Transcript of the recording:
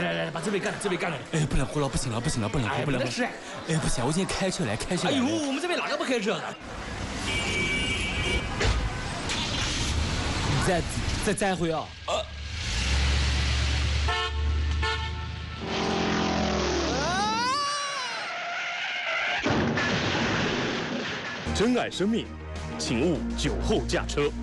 来，把这杯干了，这杯干了。 哎，不能喝了，不行了，不行了，不能喝，不能喝。哎，不行，我今天开车来，开车来。 哎呦，我们这边哪个不开车的？再会啊！ 珍爱生命，请勿酒后驾车。